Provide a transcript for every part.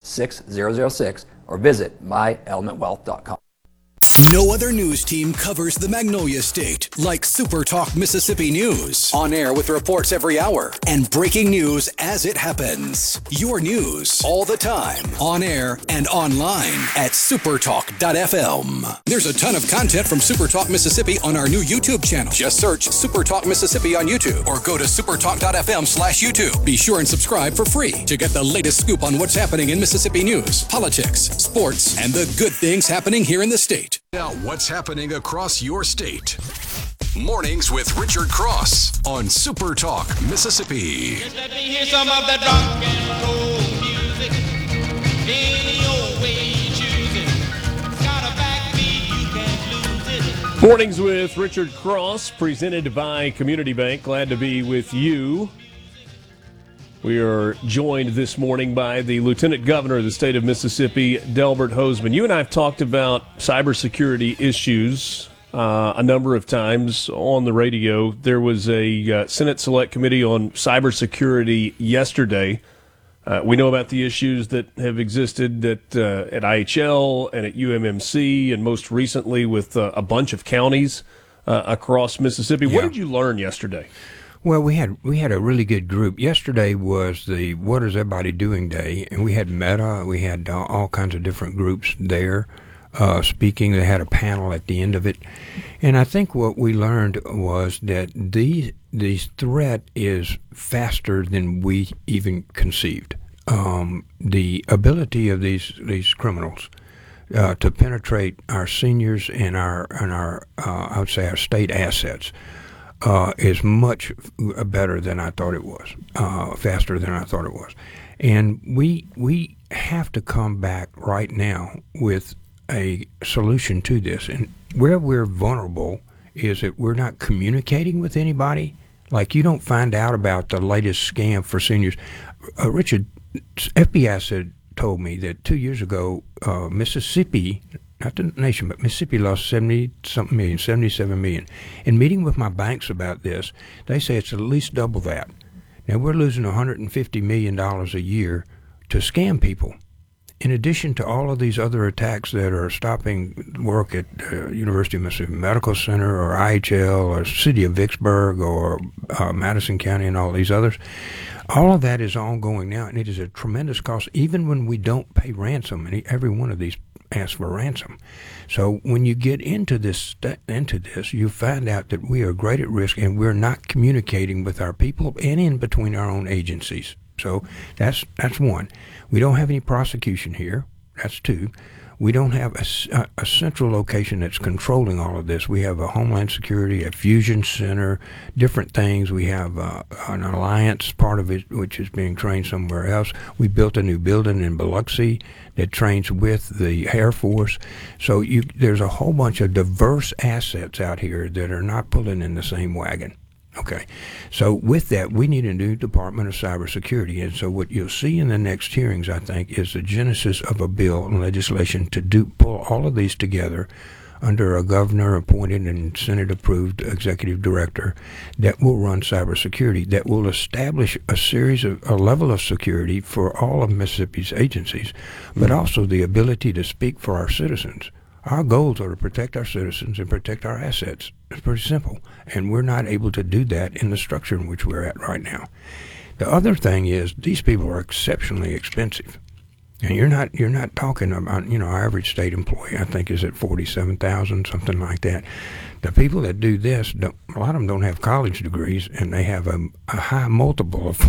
888-866-6006 or visit myelementwealth.com. No other news team covers the Magnolia State like Super Talk Mississippi News. On air with reports every hour and breaking news as it happens. Your news all the time. On air and online at supertalk.fm. There's a ton of content from Super Talk Mississippi on our new YouTube channel. Just search Super Talk Mississippi on YouTube or go to supertalk.fm/YouTube. Be sure and subscribe for free to get the latest scoop on what's happening in Mississippi news, politics, sports, and the good things happening here in the state. Now, what's happening across your state? Mornings with Richard Cross on Super Talk Mississippi. Just let me hear some of that rock and roll music. Any old way you choose it. Got a backbeat, you can't lose it. Mornings with Richard Cross, presented by Community Bank. Glad to be with you. We are joined this morning by the Lieutenant Governor of the state of Mississippi, Delbert Hosemann. You and I have talked about cybersecurity issues a number of times on the radio. There was a Senate Select Committee on cybersecurity yesterday. We know about the issues that have existed at IHL and at UMMC and most recently with a bunch of counties across Mississippi. Yeah. What did you learn yesterday? Well, we had a really good group. Yesterday was the What Is Everybody Doing Day, and we had Meta. We had all kinds of different groups there speaking. They had a panel at the end of it. And I think what we learned was that this threat is faster than we even conceived. The ability of these criminals to penetrate our seniors and our I would say our state assets is much better than I thought it was, faster than I thought it was. And we have to come back right now with a solution to this. And where we're vulnerable is that we're not communicating with anybody. Like, you don't find out about the latest scam for seniors. Richard, FBI told me that 2 years ago, Mississippi, not the nation, but Mississippi lost 70-something million, 77 million. In meeting with my banks about this, they say it's at least double that. Now, we're losing $150 million a year to scam people. In addition to all of these other attacks that are stopping work at University of Mississippi Medical Center or IHL or City of Vicksburg or Madison County and all these others, all of that is ongoing now, and it is a tremendous cost, even when we don't pay ransom, and every one of these ask for ransom. So when you get into this, you find out that we are great at risk, and we're not communicating with our people and in between our own agencies. So that's one. We don't have any prosecution here. That's two. We don't have a central location that's controlling all of this. We have a Homeland Security, a Fusion Center, different things. We have an alliance part of it, which is being trained somewhere else. We built a new building in Biloxi that trains with the Air Force. So there's a whole bunch of diverse assets out here that are not pulling in the same wagon. Okay, so with that, we need a new Department of Cybersecurity, and so what you'll see in the next hearings, I think, is the genesis of a bill and legislation to pull all of these together under a governor-appointed and Senate-approved executive director that will run cybersecurity, that will establish a level of security for all of Mississippi's agencies, but also the ability to speak for our citizens. Our goals are to protect our citizens and protect our assets. It's pretty simple. And we're not able to do that in the structure in which we're at right now. The other thing is these people are exceptionally expensive. And you're not talking about, our average state employee, I think, is at $47,000, something like that. The people that do this, a lot of them don't have college degrees, and they have a high multiple of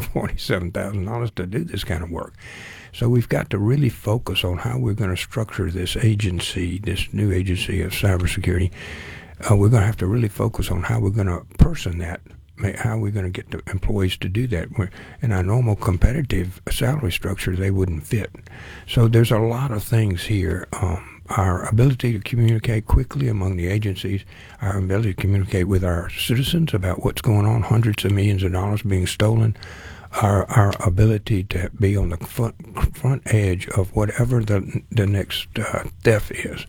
$47,000 to do this kind of work. So we've got to really focus on how we're going to structure this agency, this new agency of cybersecurity. We're going to have to really focus on how we're going to person that, how we're going to get the employees to do that. In our normal competitive salary structure, they wouldn't fit. So there's a lot of things here. Our ability to communicate quickly among the agencies, our ability to communicate with our citizens about what's going on, hundreds of millions of dollars being stolen, our ability to be on the front edge of whatever the next theft is.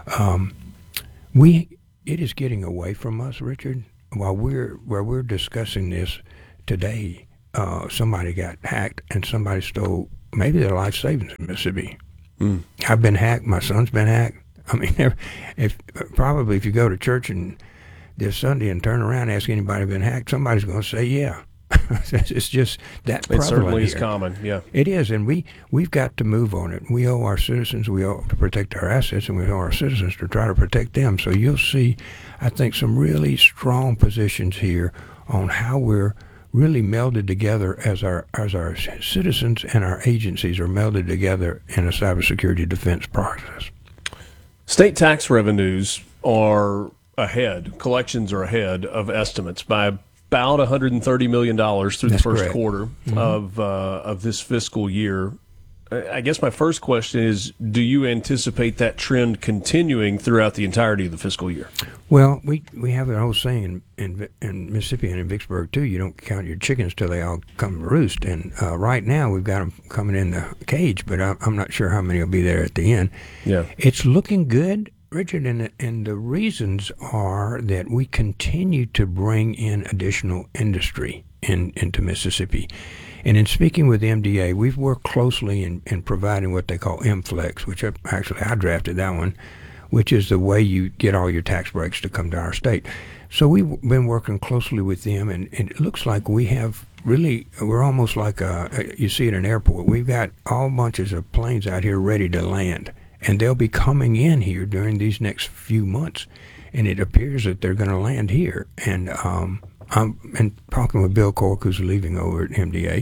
It is getting away from us, Richard. While we're discussing this today, somebody got hacked and somebody stole maybe they're life savings in Mississippi. I've been hacked. My son's been hacked. I mean, if you go to church and this Sunday and turn around and ask anybody been hacked, somebody's going to say yeah. It's just that It prevalent certainly is here. common, yeah. It is, and we've got to move on it. We owe our citizens, we owe to protect our assets, and we owe our citizens to try to protect them. So you'll see, I think, some really strong positions here on how we're really melded together as our citizens and our agencies are melded together in a cybersecurity defense process. State tax revenues are ahead, collections are ahead of estimates by about $130 million through That's the first correct. quarter of this fiscal year. I guess my first question is, do you anticipate that trend continuing throughout the entirety of the fiscal year? Well, we have an old saying in Mississippi and in Vicksburg, too, you don't count your chickens till they all come to roost. And right now we've got them coming in the cage, but I'm not sure how many will be there at the end. Yeah. It's looking good, Richard, and the reasons are that we continue to bring in additional industry into Mississippi. And in speaking with the MDA, we've worked closely in providing what they call MFLEX, which I drafted that one, which is the way you get all your tax breaks to come to our state. So we've been working closely with them, and it looks like we have really, we're almost like you see at an airport. We've got all bunches of planes out here ready to land, and they'll be coming in here during these next few months, and it appears that they're going to land here. And I'm talking with Bill Cork, who's leaving over at MDA.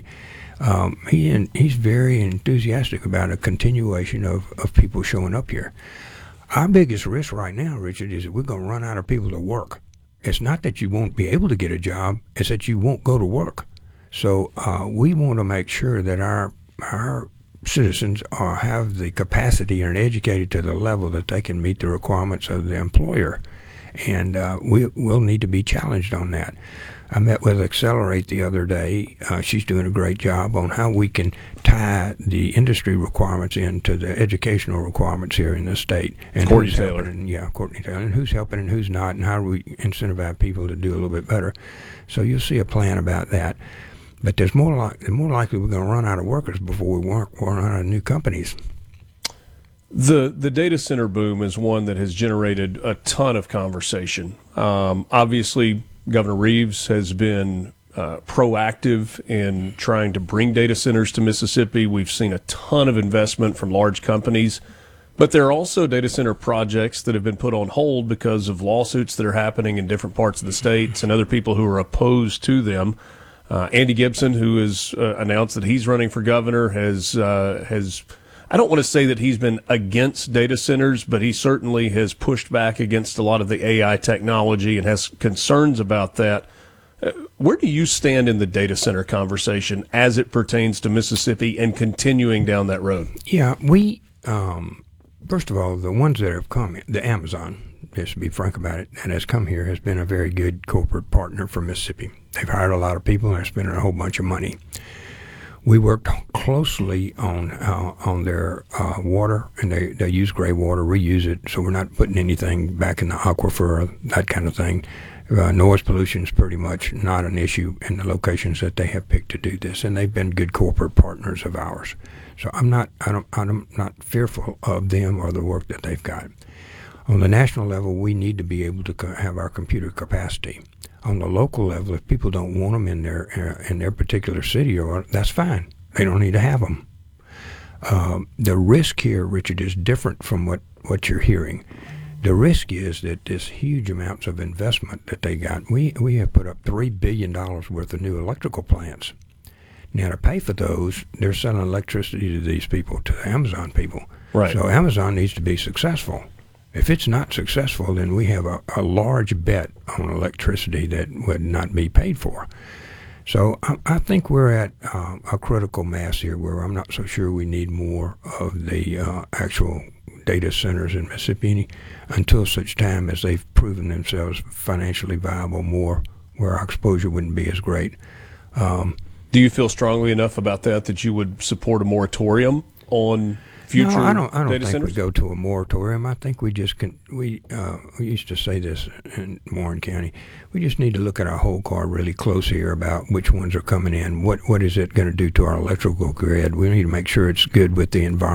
He's very enthusiastic about a continuation of people showing up here. Our biggest risk right now, Richard, is that we're going to run out of people to work. It's not that you won't be able to get a job, it's that you won't go to work. So we want to make sure that our citizens have the capacity and are educated to the level that they can meet the requirements of the employer. And we'll need to be challenged on that. I met with Accelerate the other day. She's doing a great job on how we can tie the industry requirements into the educational requirements here in the state. And Courtney who's Taylor. helping, Courtney Taylor. And who's helping and who's not, and how do we incentivize people to do a little bit better. So you'll see a plan about that. But there's more likely we're going to run out of workers before we run out of new companies. The data center boom is one that has generated a ton of conversation. Obviously, Governor Reeves has been proactive in trying to bring data centers to Mississippi. We've seen a ton of investment from large companies, but there are also data center projects that have been put on hold because of lawsuits that are happening in different parts of the states and other people who are opposed to them. Andy Gibson, who has announced that he's running for governor, has I don't want to say that he's been against data centers, but he certainly has pushed back against a lot of the AI technology and has concerns about that. Where do you stand in the data center conversation as it pertains to Mississippi and continuing down that road? Yeah, we, first of all, the ones that have come, the Amazon, just to be frank about it, that has come here has been a very good corporate partner for Mississippi. They've hired a lot of people and they're spending a whole bunch of money. We worked closely on their water, and they use gray water, reuse it, so we're not putting anything back in the aquifer, that kind of thing. Noise pollution is pretty much not an issue in the locations that they have picked to do this, and they've been good corporate partners of ours. So I'm not fearful of them or the work that they've got. On the national level, we need to be able to have our computer capacity. On the local level, if people don't want them in their particular city, that's fine. They don't need to have them. The risk here, Richard, is different from what you're hearing. The risk is that this huge amounts of investment that they got, we have put up $3 billion worth of new electrical plants. Now, to pay for those, they're selling electricity to these people, to the Amazon people. Right. So Amazon needs to be successful. If it's not successful, then we have a large bet on electricity that would not be paid for. So I think we're at a critical mass here where I'm not so sure we need more of the actual data centers in Mississippi until such time as they've proven themselves financially viable more, where our exposure wouldn't be as great. Do you feel strongly enough about that you would support a moratorium on future No, I don't data think centers? we go to a moratorium. I think we just can. We used to say this in Warren County. We just need to look at our whole car really close here about which ones are coming in. What is it going to do to our electrical grid? We need to make sure it's good with the environment.